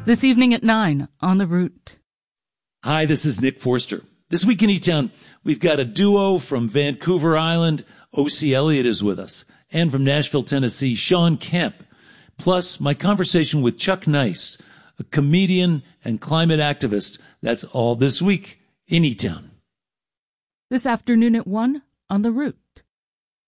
This evening at 9 on The Root. Hi, this is Nick Forster. This week in E-Town, we've got a duo from Vancouver Island. O.C. Elliott is with us. And from Nashville, Tennessee, Sean Kemp. Plus, my conversation with Chuck Nice, a comedian and climate activist. That's all this week in E-Town. This afternoon at 1 on The Root.